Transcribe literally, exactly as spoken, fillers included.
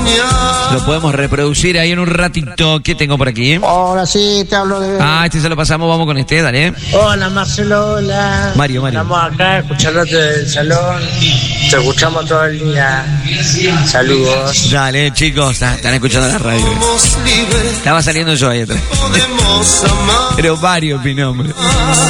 Lo podemos reproducir ahí en un ratito. ¿Qué tengo por aquí? Ahora sí, te hablo de... Ah, este se lo pasamos, vamos con este, dale. Hola Marcelo, hola. Mario, Mario. Estamos acá escuchándote del salón. Te escuchamos todo el día. Saludos. Dale, chicos, ah, están escuchando la radio. Estaba saliendo yo ahí atrás. Pero Mario, mi nombre.